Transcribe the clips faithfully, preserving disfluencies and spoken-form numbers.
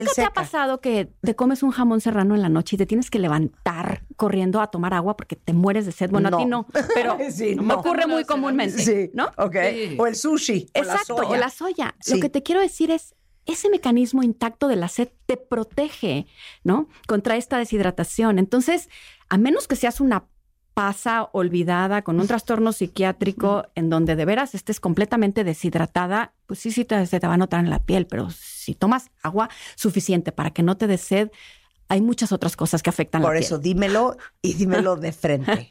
¿Nunca te ha pasado que te comes un jamón serrano en la noche y te tienes que levantar corriendo a tomar agua porque te mueres de sed? Bueno, no. a ti no, pero sí, me no. ocurre muy comúnmente, sí. ¿no? Ok. Sí. O el sushi. Exacto, o la soya. o la soya. Sí. Lo que te quiero decir es, ese mecanismo intacto de la sed te protege, ¿no? Contra esta deshidratación. Entonces, a menos que seas una pasa olvidada con un trastorno psiquiátrico en donde de veras estés completamente deshidratada, pues sí, sí te, se te va a notar en la piel, pero si tomas agua suficiente para que no te dé sed, hay muchas otras cosas que afectan Por la eso, piel. dímelo y dímelo de frente.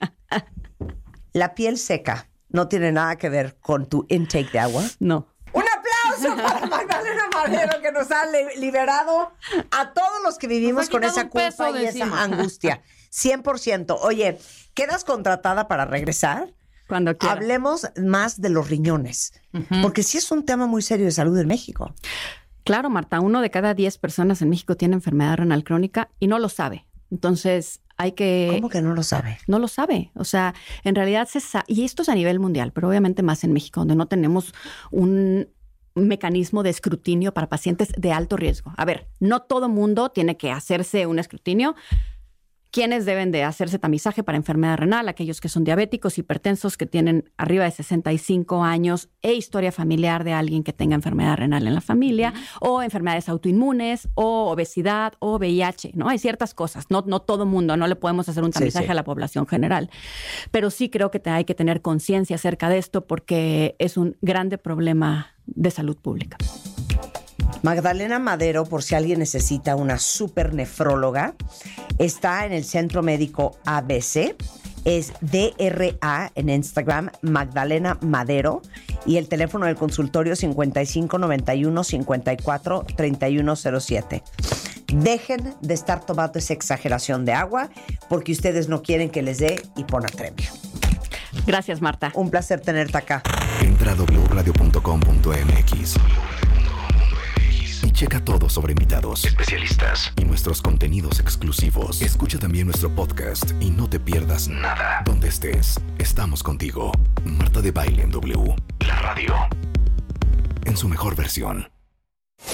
La piel seca no tiene nada que ver con tu intake de agua. No. Un aplauso para Magdalena Madero, que nos ha li- liberado a todos los que vivimos Nos ha con quitado esa un peso culpa de y esa encima. angustia. cien por ciento. Oye, ¿quedas contratada para regresar? Cuando quieras. Hablemos más de los riñones, Ujú. porque sí es un tema muy serio de salud en México. Claro, Marta, uno de cada diez personas en México tiene enfermedad renal crónica y no lo sabe. Entonces, hay que... ¿Cómo que no lo sabe? No lo sabe. O sea, en realidad se sabe, y esto es a nivel mundial, pero obviamente más en México, donde no tenemos un mecanismo de escrutinio para pacientes de alto riesgo. A ver, no todo mundo tiene que hacerse un escrutinio. ¿Quiénes deben de hacerse tamizaje para enfermedad renal? Aquellos que son diabéticos, hipertensos, que tienen arriba de sesenta y cinco años e historia familiar de alguien que tenga enfermedad renal en la familia, uh-huh. o enfermedades autoinmunes, o obesidad, o V I H, ¿no? Hay ciertas cosas. No, no todo mundo, no le podemos hacer un tamizaje sí, sí. a la población general. Pero sí creo que te, hay que tener conciencia acerca de esto porque es un grande problema de salud pública. Magdalena Madero, por si alguien necesita una super nefróloga, está en el Centro Médico A B C, es D R A en Instagram, Magdalena Madero, y el teléfono del consultorio cincuenta y cinco noventa y uno cincuenta y cuatro treinta y uno cero siete. Dejen de estar tomando esa exageración de agua porque ustedes no quieren que les dé hiponatremia. Gracias, Marta. Un placer tenerte acá. Entra a doble u radio punto com punto m x y checa todo sobre invitados, especialistas y nuestros contenidos exclusivos. Escucha también nuestro podcast y no te pierdas nada. Donde estés, estamos contigo. Marta de Baile en W, la radio, en su mejor versión.